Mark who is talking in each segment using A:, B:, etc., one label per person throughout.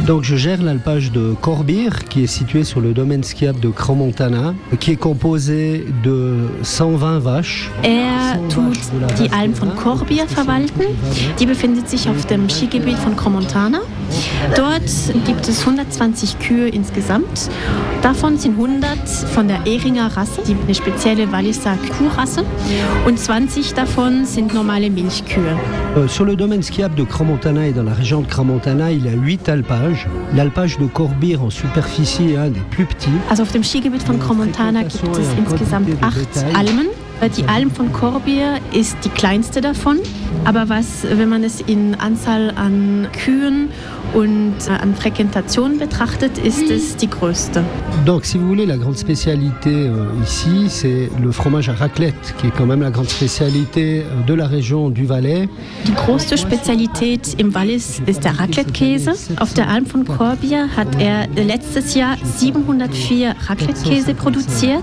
A: Donc je gère l'alpage de Corbières, qui est situé sur le domaine skiable de Crans-Montana, qui est composé de 120 vaches.
B: Tut die Alm von Corbières verwalten. Die befindet sich auf dem Skigebiet von Crans-Montana. Dort gibt es 120 Kühe insgesamt. Davon sind 100 von der Ehringer Rasse, die eine spezielle Walliser Kuhrasse. Und 20 davon sind normale Milchkühe.
A: Sur le domaine skiable de Crans-Montana et dans la région de Crans-Montana, il y a 8 alpages. L'alpage de Corbières en superficie est un des plus petits.
B: Also auf dem Skigebiet von Crans-Montana gibt es insgesamt 8 Almen. Die Alm von Corbières ist die kleinste davon. Aber wenn man es in Anzahl an Kühen und an Frequentation betrachtet, ist es die größte.
A: Donc, si vous voulez, la grande spécialité ici, c'est le fromage à raclette, qui est quand même la grande spécialité de la région du Valais.
B: Die größte Spezialität im Wallis ist der Raclette-Käse. Auf der Alm von Corbières hat er letztes Jahr 704 Raclette-Käse produziert,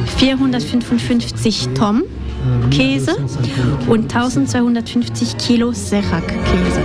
B: 455 Tonnen Käse und 1250 Kilo Serac-Käse.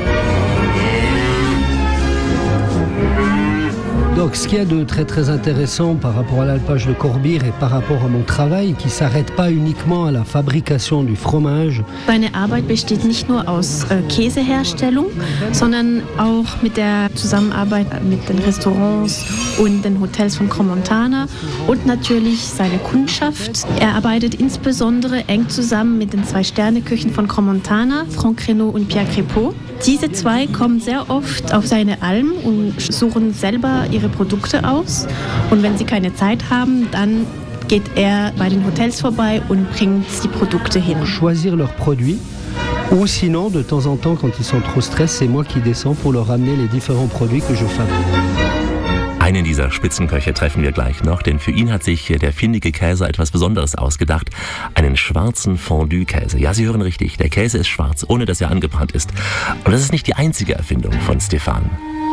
A: Donc, ce qu'il y a de très très intéressant par rapport à l'alpage de Corbières et par rapport à mon travail, qui ne s'arrête pas uniquement à la fabrication du fromage.
B: Seine Arbeit besteht nicht nur aus Käseherstellung, sondern auch mit der Zusammenarbeit mit den Restaurants und den Hotels von Crans-Montana und natürlich seine Kundschaft. Er arbeitet insbesondere eng zusammen mit den 2-Sterne-Köchen von Crans-Montana, Franck Reynaud und Pierre Crépeau. Diese zwei kommen sehr oft auf seine Alm und suchen selber ihre Produkte aus. Und wenn sie keine Zeit haben, dann geht er bei den Hotels vorbei und bringt die Produkte hin.
A: Choisir leurs produits. Ou sinon, de temps en temps, quand ils sont trop stressés, c'est moi qui descends pour leur amener les différents produits que je fabrique.
C: Einen dieser Spitzenköche treffen wir gleich noch, denn für ihn hat sich der findige Käser etwas Besonderes ausgedacht. Einen schwarzen Fondue-Käse. Ja, Sie hören richtig, der Käse ist schwarz, ohne dass er angebrannt ist. Und das ist nicht die einzige Erfindung von Stéphane.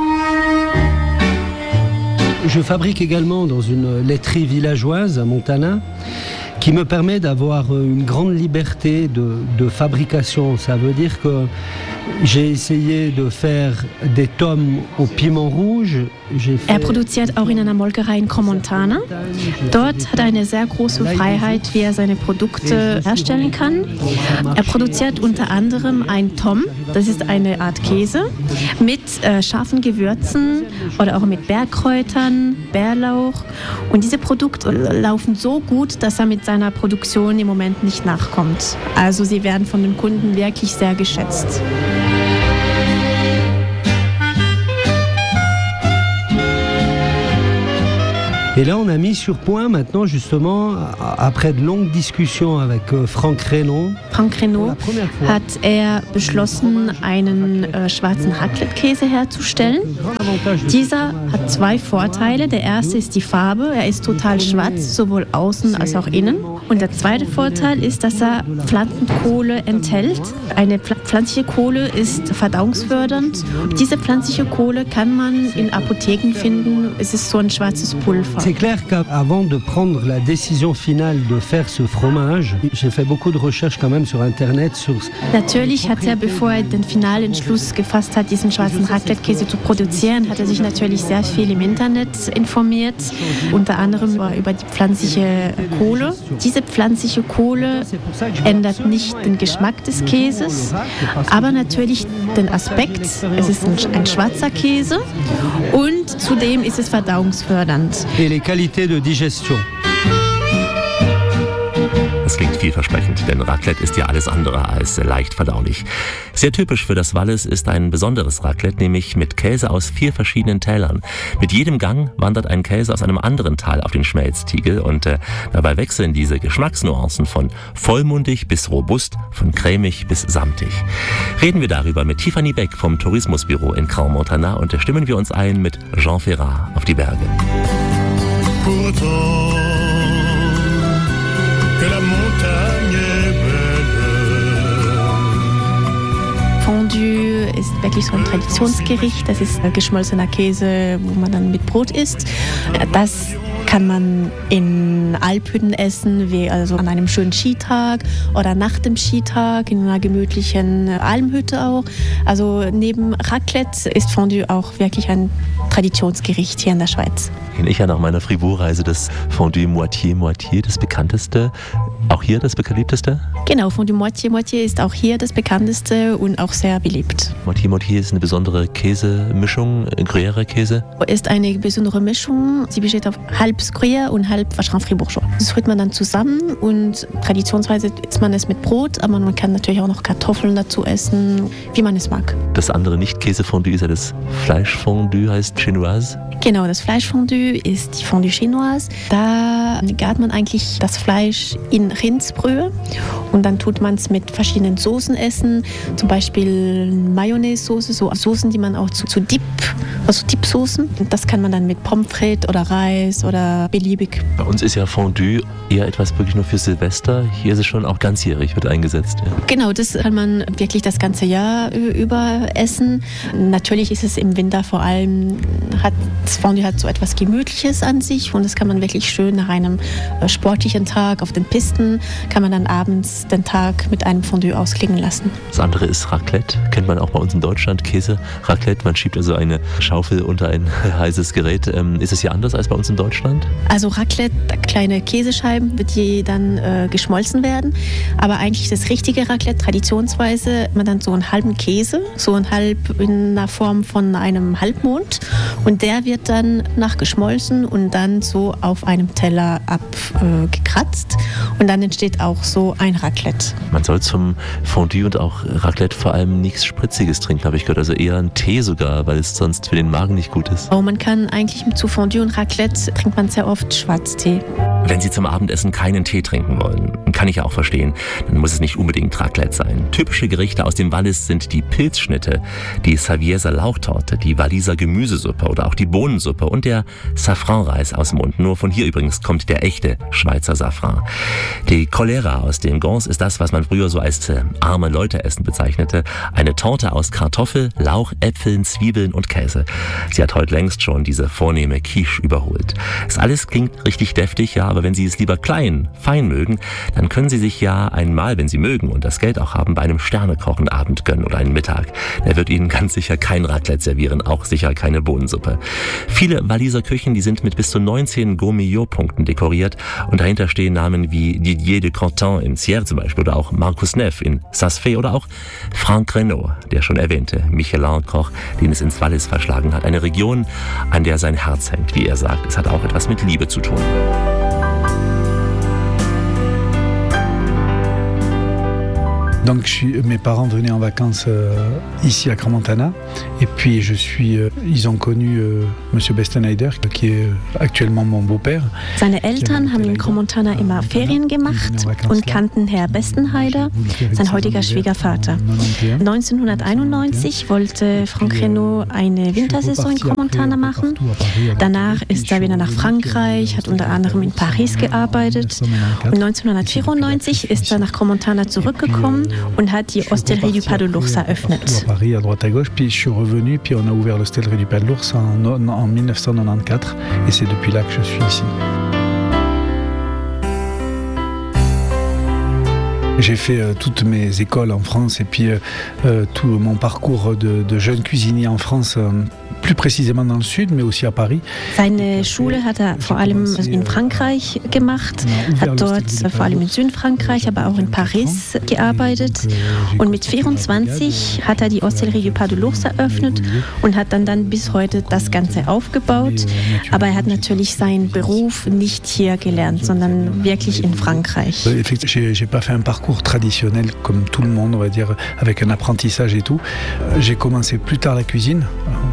A: Je fabrique également dans une laiterie villageoise à Montana, qui me permet d'avoir une grande liberté de fabrication. Ça veut dire que j'ai essayé de faire des tomes au piment rouge.
B: Er produziert auch in einer Molkerei in Crans-Montana. Dort hat er eine sehr große Freiheit, wie er seine Produkte herstellen kann. Er produziert unter anderem ein Tom, das ist eine Art Käse, mit scharfen Gewürzen oder auch mit Bergkräutern, Bärlauch. Und diese Produkte laufen so gut, dass er mit seiner Produktion im Moment nicht nachkommt. Also sie werden von den Kunden wirklich sehr geschätzt.
A: Et là, on a mis sur point maintenant, justement, après de longues discussions avec Franck Reynaud.
B: Franck Reynaud hat er beschlossen, einen schwarzen Raclette-Käse herzustellen. Dieser hat 2 Vorteile. Der erste ist die Farbe. Er ist total schwarz, sowohl außen als auch innen. Und der zweite Vorteil ist, dass er Pflanzenkohle enthält. Eine pflanzliche Kohle ist verdauungsfördernd. Diese pflanzliche Kohle kann man in Apotheken finden. Es ist so ein schwarzes Pulver.
A: C'est clair qu'avant de prendre la décision finale de faire ce fromage, j'ai fait beaucoup de recherches quand même sur Internet.
B: Natürlich hat er, bevor er den finalen Entschluss gefasst hat, diesen schwarzen Raclette-Käse zu produzieren, hat er sich natürlich sehr viel im Internet informiert, unter anderem über die pflanzliche Kohle. Diese pflanzliche Kohle ändert nicht den Geschmack des Käses, aber natürlich den Aspekt. Es ist ein schwarzer Käse und zudem ist es verdauungsfördernd.
A: Et les qualités de digestion.
C: Das klingt vielversprechend, denn Raclette ist ja alles andere als leicht verdaulich. Sehr typisch für das Wallis ist ein besonderes Raclette, nämlich mit Käse aus 4 verschiedenen Tälern. Mit jedem Gang wandert ein Käse aus einem anderen Tal auf den Schmelztiegel und dabei wechseln diese Geschmacksnuancen von vollmundig bis robust, von cremig bis samtig. Reden wir darüber mit Tiffany Beck vom Tourismusbüro in Crans-Montana und stimmen wir uns ein mit Jean Ferrat auf die Berge.
D: Pourtant que la montagne est belle.
B: Fondue ist wirklich so ein Traditionsgericht. Das ist geschmolzener Käse, wo man dann mit Brot isst. Das kann man in Alphütten essen, wie also an einem schönen Skitag oder nach dem Skitag in einer gemütlichen Almhütte auch. Also neben Raclette ist Fondue auch wirklich ein Traditionsgericht hier in der Schweiz.
C: Kenne ich ja nach meiner Fribourg-Reise das Fondue Moitié-Moitié, das bekannteste. Auch hier das beliebteste?
B: Genau, Fondue Moitié-Moitié ist auch hier das bekannteste und auch sehr beliebt.
C: Moitié-Moitié ist eine besondere Käsemischung, Gruyère-Käse?
B: Ist eine besondere Mischung. Sie besteht auf halb Gruyère und halb Vacherin Fribourgeois. Das rührt man dann zusammen und traditionsweise isst man es mit Brot, aber man kann natürlich auch noch Kartoffeln dazu essen, wie man es mag.
C: Das andere Nicht-Käsefondue ist ja das Fleischfondue, heißt Chinoise.
B: Genau, das Fleischfondue ist die Fondue Chinoise. Da gart man eigentlich das Fleisch in Rindsbrühe und dann tut man es mit verschiedenen Soßen essen, zum Beispiel Mayonnaise-Soße, so Soßen, die man auch zu Dip, also Dip-Soßen. Das kann man dann mit Pommes frites oder Reis oder beliebig.
C: Bei uns ist ja Fondue eher etwas wirklich nur für Silvester. Hier ist es schon auch ganzjährig, wird eingesetzt. Ja.
B: Genau, das kann man wirklich das ganze Jahr über essen. Natürlich ist es im Winter vor allem, das Fondue hat so etwas Gemütliches an sich und das kann man wirklich schön nach einem sportlichen Tag auf den Pisten, kann man dann abends den Tag mit einem Fondue ausklingen lassen.
C: Das andere ist Raclette, kennt man auch bei uns in Deutschland, Käse, Raclette, man schiebt also eine Schaufel unter ein heißes Gerät. Ist es hier anders als bei uns in Deutschland?
B: Also Raclette, kleine Käsescheiben, die dann geschmolzen werden, aber eigentlich das richtige Raclette, traditionsweise man dann so einen halben Käse, so ein halb in der Form von einem Halbmond und der wird dann nachgeschmolzen und dann so auf einem Teller abgekratzt und dann entsteht auch so ein Raclette.
C: Man soll zum Fondue und auch Raclette vor allem nichts Spritziges trinken, habe ich gehört, also eher einen Tee sogar, weil es sonst für den Magen nicht gut ist.
B: Oh, man kann eigentlich zu Fondue und Raclette trinkt man sehr oft Schwarztee.
C: Wenn Sie zum Abendessen keinen Tee trinken wollen, kann ich ja auch verstehen, dann muss es nicht unbedingt Raclette sein. Typische Gerichte aus dem Wallis sind die Pilzschnitte, die Savieser Lauchtorte, die Walliser Gemüsesuppe oder auch die Bohnensuppe und der Safranreis aus dem Mund. Nur von hier übrigens kommt der echte Schweizer Safran. Die Cholera aus dem Gons ist das, was man früher so als arme Leute-Essen bezeichnete. Eine Torte aus Kartoffel, Lauch, Äpfeln, Zwiebeln und Käse. Sie hat heute längst schon diese vornehme Quiche überholt. Das alles klingt richtig deftig, ja, aber wenn Sie es lieber klein, fein mögen, dann können Sie sich ja einmal, wenn Sie mögen und das Geld auch haben, bei einem Sternekochen-Abend gönnen oder einen Mittag. Der wird Ihnen ganz sicher kein Raclette servieren, auch sicher keine Bohnensuppe. Viele Walliser Küchen, die sind mit bis zu 19 Gourmillot-Punkten dekoriert und dahinter stehen Namen wie Didier de Canton im Sierre zum Beispiel oder auch Marcus Neff in Saas-Fee oder auch Franck Renaud, der schon erwähnte Michelin-Koch, den es ins Wallis verschlagen hat. Eine Region, an der sein Herz hängt, wie er sagt. Es hat auch etwas mit Liebe zu tun.
E: Donc mes parents venaient en vacances ici à Crans-Montana et puis ils ont connu Monsieur Bestenheider, qui est actuellement mon beau-père.
B: Seine Eltern haben in Crans-Montana immer Ferien gemacht und kannten Herr Bestenheider, sein heutiger Schwiegervater. 1991 wollte Franck Renaud eine Wintersaison in Crans-Montana machen. Danach ist er wieder nach Frankreich, hat unter anderem in Paris gearbeitet und 1994 ist er nach Crans-Montana zurückgekommen und hat die Hostellerie du Pas de l'Ours eröffnet.
E: Paris, à droite à gauche, puis je suis revenu, puis on a ouvert l'Hostellerie du Pas de l'Ours en 1994, et c'est depuis là que je suis ici. J'ai fait toutes mes écoles en France et puis tout mon parcours de jeune cuisinier en France, plus précisément dans le Sud, mais aussi à Paris.
B: Seine Schule hat er vor allem in Frankreich gemacht, hat dort vor allem in Südfrankreich, aber auch in Paris gearbeitet. Und mit 24 hat er die Hostellerie du Pas de l'Ours eröffnet und hat dann bis heute das Ganze aufgebaut. Aber er hat natürlich seinen Beruf nicht hier gelernt, sondern wirklich in Frankreich.
E: J'ai pas fait un parcours traditionnel comme tout le monde, on va dire, avec un apprentissage et tout. J'ai commencé plus tard la cuisine.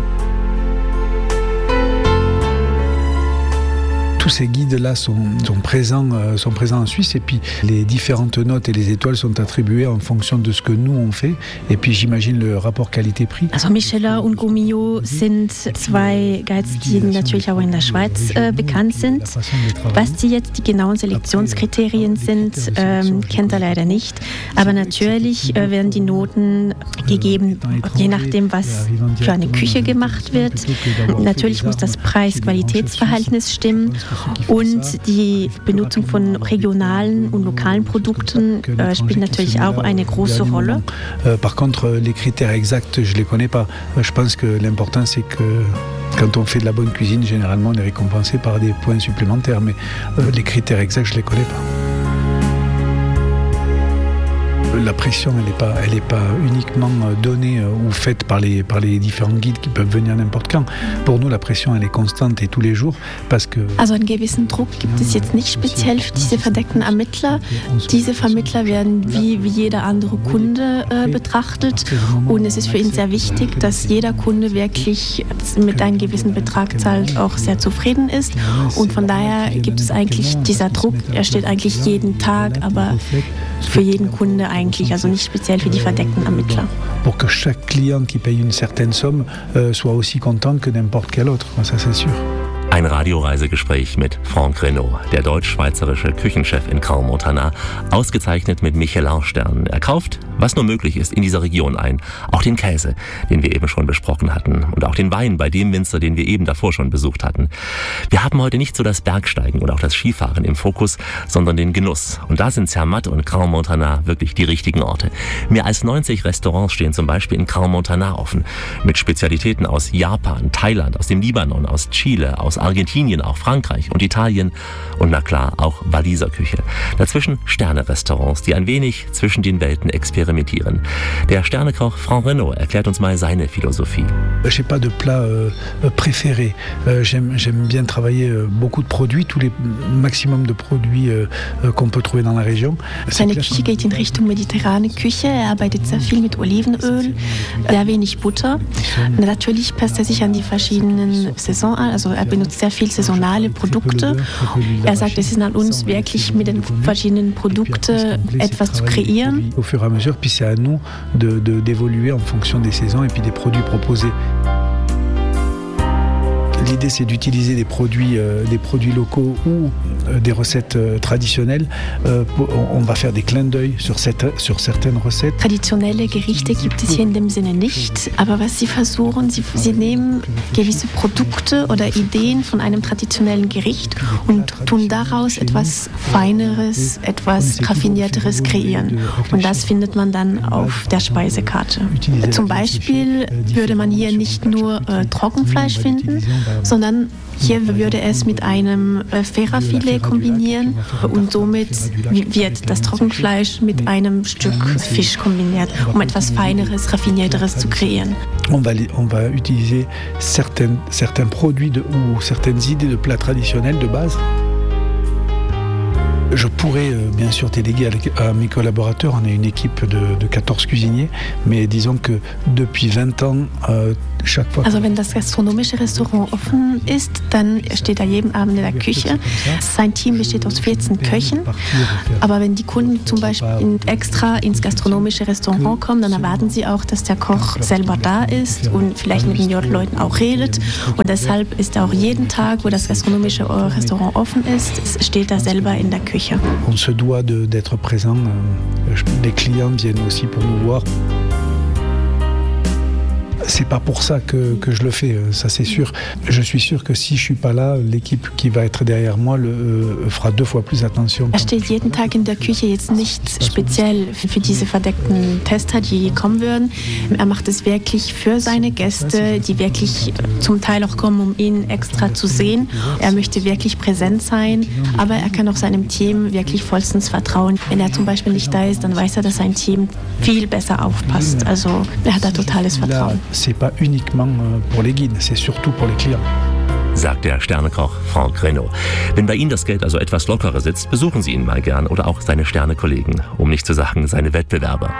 E: Tous ces guides-là sont présents en Suisse et puis les différentes notes et les étoiles sont attribuées en fonction de ce que nous on fait et puis j'imagine le rapport Qualité-Prix.
B: Also Michelin und Gourmillot sind zwei Guides, die natürlich auch in der Schweiz bekannt sind. Was die jetzt die genauen Selektionskriterien sind, kennt er leider nicht. Aber natürlich werden die Noten gegeben, je nachdem, was für eine Küche gemacht wird. Natürlich muss das Preis-Qualitätsverhältnis stimmen. Und die Benutzung von regionalen und lokalen Produkten spielt natürlich auch eine große Rolle.
E: Par contre, les critères exacts, je les connais pas. Je pense que l'important, c'est que quand on fait de la bonne cuisine, généralement, on est récompensé par des points supplémentaires. Mais les critères exacts, je les connais pas. La pression, elle est pas uniquement donnée ou faite par les différents guides qui peuvent venir n'importe quand. Pour nous, la pression, elle est constante et tous les jours, parce que...
B: Also einen gewissen Druck gibt es jetzt nicht speziell für diese verdeckten Ermittler. Diese Vermittler werden wie jeder andere Kunde betrachtet und es ist für ihn sehr wichtig, dass jeder Kunde wirklich mit einem gewissen Betrag zahlt, auch sehr zufrieden ist und von daher gibt es eigentlich dieser Druck, er steht eigentlich jeden Tag, aber für jeden Kunde eigentlich, also nicht speziell für die verdeckten Ermittler.
E: Pour que chaque client qui paye une certaine somme soit aussi content que n'importe quel autre, ça c'est sûr.
C: Ein Radioreisegespräch mit Franck Reynaud, der deutsch-schweizerische Küchenchef in Crans-Montana, ausgezeichnet mit Michelin-Sternen. Er kauft, was nur möglich ist, in dieser Region ein. Auch den Käse, den wir eben schon besprochen hatten. Und auch den Wein bei dem Winzer, den wir eben davor schon besucht hatten. Wir haben heute nicht so das Bergsteigen oder auch das Skifahren im Fokus, sondern den Genuss. Und da sind Zermatt und Crans-Montana wirklich die richtigen Orte. Mehr als 90 Restaurants stehen zum Beispiel in Crans-Montana offen. Mit Spezialitäten aus Japan, Thailand, aus dem Libanon, aus Chile, aus Argentinien, auch Frankreich und Italien und na klar auch Waliser Küche. Dazwischen Sterne-Restaurants, die ein wenig zwischen den Welten experimentieren. Der Sternekoch Franck Reynaud erklärt uns mal seine Philosophie.
E: J'ai pas de plat préféré. J'aime bien travailler beaucoup de produits, tous les maximum de produits qu'on peut trouver dans la région.
B: Seine Küche geht in Richtung mediterrane Küche. Er arbeitet sehr viel mit Olivenöl, sehr wenig Butter. Natürlich passt er sich an die verschiedenen Saisons an, also er benutzt sehr viel saisonale Produkte. Er sagt, es ist an uns wirklich mit den verschiedenen Produkten etwas zu kreieren.
E: Au fur et à mesure, puis c'est à nous d'évoluer en fonction des saisons et puis des produits proposés. L'idée, c'est d'utiliser des produits locaux ou des recettes traditionnelles. On va faire des clins d'œil sur certaines recettes.
B: Traditionelle Gerichte gibt es hier in dem Sinne nicht. Aber was sie versuchen, sie nehmen gewisse Produkte oder Ideen von einem traditionellen Gericht und tun daraus etwas Feineres, etwas Raffinierteres kreieren. Und das findet man dann auf der Speisekarte. Zum Beispiel würde man hier nicht nur Trockenfleisch finden, sondern hier würde es mit einem Fera-Filet kombinieren und somit wird das Trockenfleisch mit einem Stück Fisch kombiniert, um etwas Feineres, Raffinierteres zu kreieren.
E: On va utiliser certains produits ou certaines idées de plats traditionnels de base. Je pourrais bien sûr déléguer à mes collaborateurs, on est une équipe de 14 cuisiniers, mais disons que depuis 20 ans, chaque fois...
B: Also wenn das gastronomische Restaurant offen ist, dann steht er jeden Abend in der Küche. Sein Team besteht aus 14 Köchen, aber wenn die Kunden zum Beispiel extra ins gastronomische Restaurant kommen, dann erwarten sie auch, dass der Koch selber da ist und vielleicht mit den Leuten auch redet und deshalb ist er auch jeden Tag, wo das gastronomische Restaurant offen ist, steht er selber in der Küche.
E: On se doit d'être présent. Les clients viennent aussi pour nous voir. C'est pas pour ça que je le fais, ça c'est sûr. Je suis sûr que si je suis pas là, l'équipe qui va être derrière moi fera 2 fois plus attention.
B: Er steht jeden Tag in der Küche, jetzt nicht speziell für diese verdeckten Tester, die kommen würden. Er macht es wirklich für seine Gäste, die wirklich zum Teil auch kommen, um ihn extra zu sehen. Er möchte wirklich präsent sein, aber er kann auch seinem Team wirklich vollstens vertrauen. Wenn er zum Beispiel nicht da ist, dann weiß er, dass sein Team viel besser aufpasst. Also er hat da totales Vertrauen.
E: C'est pas uniquement pour les guides, c'est surtout pour les clients.
C: Sagt der Sternekoch Franck Reynaud. Wenn bei Ihnen das Geld also etwas lockerer sitzt, besuchen Sie ihn mal gern oder auch seine Sternekollegen, um nicht zu sagen seine Wettbewerber.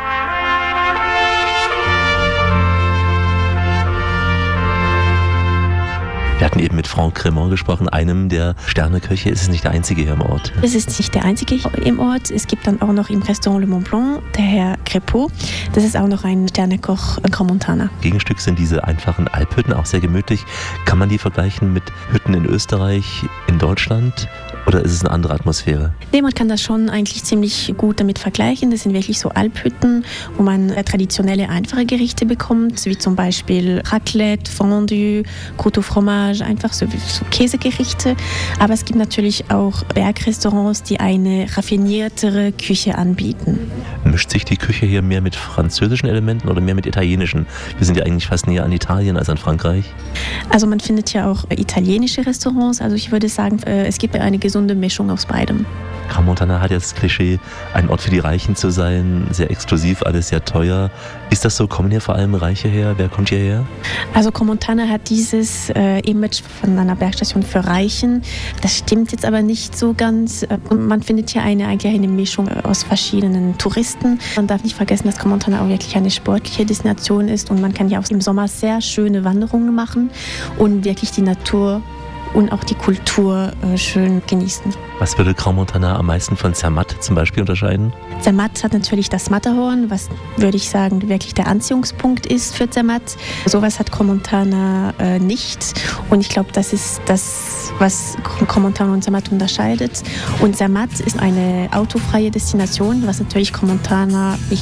C: Wir hatten eben mit Franck Reynaud gesprochen, einem der Sterneköche. Ist es nicht der einzige hier im Ort?
B: Es ist nicht der einzige im Ort. Es gibt dann auch noch im Restaurant Le Mont Blanc, der Herr Crépeau. Das ist auch noch ein Sternekoch in Crans-Montana.
C: Gegenstück sind diese einfachen Alphütten, auch sehr gemütlich. Kann man die vergleichen mit Hütten in Österreich, in Deutschland Oder ist es eine andere Atmosphäre?
B: Nee, man kann das schon eigentlich ziemlich gut damit vergleichen. Das sind wirklich so Alphütten, wo man traditionelle, einfache Gerichte bekommt, wie zum Beispiel Raclette, Fondue, Croûte au fromage, einfach so Käsegerichte. Aber es gibt natürlich auch Bergrestaurants, die eine raffiniertere Küche anbieten.
C: Mischt sich die Küche hier mehr mit französischen Elementen oder mehr mit italienischen? Wir sind ja eigentlich fast näher an Italien als an Frankreich.
B: Also man findet ja auch italienische Restaurants. Also ich würde sagen, es gibt eine gesunde Mischung aus beidem.
C: Crans-Montana hat ja das Klischee, ein Ort für die Reichen zu sein, sehr exklusiv, alles sehr teuer. Ist das so? Kommen hier vor allem Reiche her? Wer kommt hierher?
B: Also Crans-Montana hat dieses Image von einer Bergstation für Reichen. Das stimmt jetzt aber nicht so ganz. Man findet hier eigentlich eine Mischung aus verschiedenen Touristen. Man darf nicht vergessen, dass Crans-Montana auch wirklich eine sportliche Destination ist und man kann ja auch im Sommer sehr schöne Wanderungen machen und wirklich die Natur und auch die Kultur schön genießen.
C: Was würde Crans-Montana am meisten von Zermatt zum Beispiel unterscheiden?
B: Zermatt hat natürlich das Matterhorn, was, würde ich sagen, wirklich der Anziehungspunkt ist für Zermatt. Sowas hat Crans-Montana nicht. Und ich glaube, das ist das, was Crans-Montana und Zermatt unterscheidet. Und Zermatt ist eine autofreie Destination, was natürlich Crans-Montana nicht